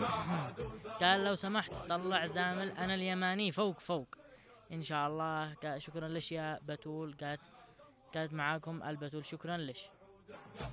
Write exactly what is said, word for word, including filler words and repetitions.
قال لو سمحت طلع زامل، أنا اليماني فوق فوق إن شاء الله. شكرا لش يا بتول. قالت قالت معاكم البتول، شكرا لش.